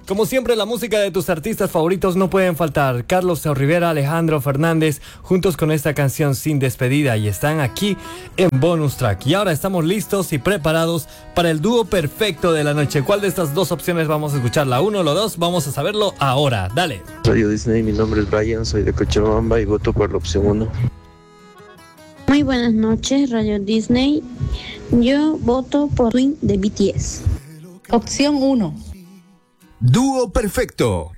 Como siempre, la música de tus artistas favoritos no pueden faltar. Carlos Rivera, Alejandro Fernández, juntos con esta canción Sin Despedida, y están aquí en Bonus Track. Y ahora estamos listos y preparados para el dúo perfecto de la noche. ¿Cuál de estas dos opciones vamos a escuchar? ¿La 1 o la 2? Vamos a saberlo ahora. Dale. Radio Disney, mi nombre es Brian, soy de Cochabamba y voto por la opción 1. Muy buenas noches, Radio Disney. Yo voto por Twin de BTS. Opción 1. Dúo perfecto.